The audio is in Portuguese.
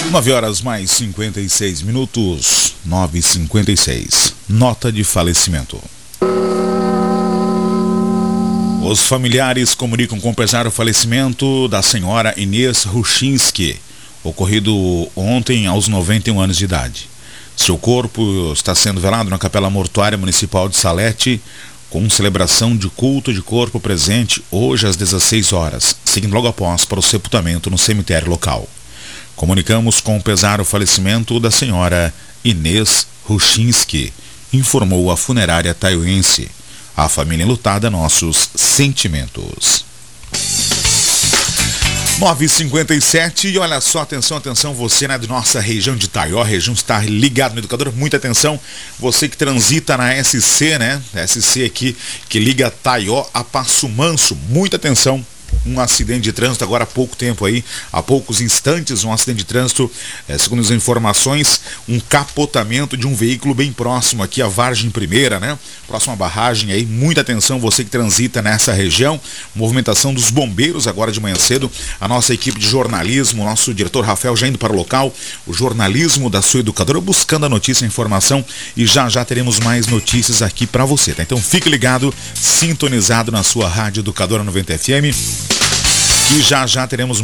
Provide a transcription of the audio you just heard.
9h mais 56 minutos, 9h56. Nota de falecimento. Os familiares comunicam com pesar o falecimento da senhora Inês Ruchinski, ocorrido ontem aos 91 anos de idade. Seu corpo está sendo velado na Capela Mortuária Municipal de Salete, com celebração de culto de corpo presente hoje às 16 horas, seguindo logo após para o sepultamento no cemitério local. Comunicamos com pesar o falecimento da senhora Inês Ruchinski, informou a funerária taiuense. A família enlutada, nossos sentimentos. 9h57, e olha só, atenção, você, né, de nossa região de Taió, região está ligado no Educador, muita atenção, você que transita na SC, né, SC aqui, que liga Taió a Passo Manso, muita atenção. Um acidente de trânsito agora há pouco tempo aí, há poucos instantes, um acidente de trânsito, segundo as informações, um capotamento de um veículo bem próximo aqui à Vargem Primeira, né? Próxima barragem aí, muita atenção você que transita nessa região, movimentação dos bombeiros agora de manhã cedo, a nossa equipe de jornalismo, nosso diretor Rafael já indo para o local, o jornalismo da sua educadora buscando a notícia, a informação, e já teremos mais notícias aqui para você, tá? Então fique ligado, sintonizado na sua rádio Educadora 90 FM, que já teremos